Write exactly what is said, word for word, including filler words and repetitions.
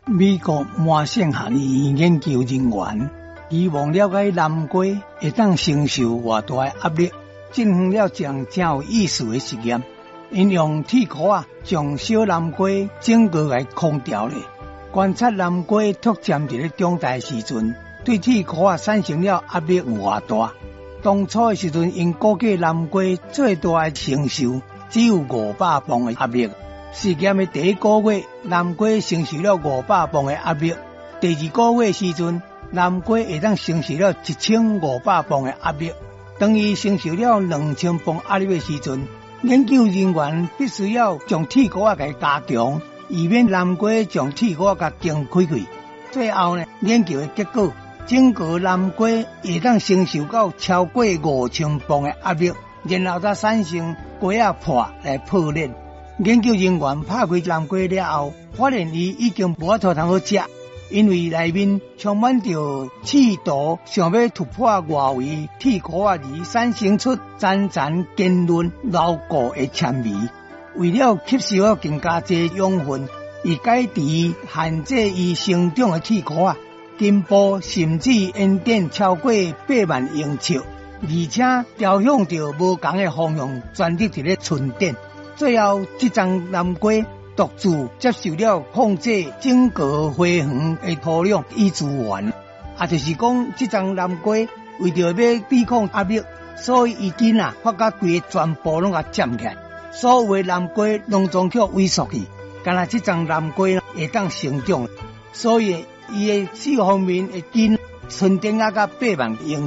美国麻省学院研究人员希望了解南瓜会当承受偌大的压力，进行了一项真有意思的实验。因用铁壳啊将小南瓜整个来空调咧，观察南瓜突占伫咧中大时阵，对铁壳啊产生了压力有偌大。当初的时阵，因估计南瓜最大的承受只有五百磅的压力。实验的第一个月，南瓜承受了五百磅的压力；第二个月时阵，南瓜会当承受了一千五百磅的压力。当伊承受了两千磅压力的时阵，研究人员必须要将铁壳给加强，以免南瓜将铁壳给惊开开。最后呢，研究的结果，整个南瓜会当承受到超过五千磅的压力，然后再产生瓜仔破来破裂。研究人员拍开南瓜了后，发现伊已经无法度通好食，因为内面充满着气毒，想要突破外围铁壳啊而产生出粘粘坚韧牢固的纤维。为了吸收了更加多养分，以改持限制伊生长的铁壳啊，根部甚至延展超过八万英尺，而且调向着无同的方向，全力伫咧存电。最后，这张南瓜独自接受了控制整个花园的土壤与资源，也就是讲，这张南瓜为着要抵抗压力，所以伊根啊发觉规个全部拢甲占起来，所有的南瓜拢总叫萎缩去，干那这张南瓜会当成长，所以伊的四方面的根纯电啊甲八万英。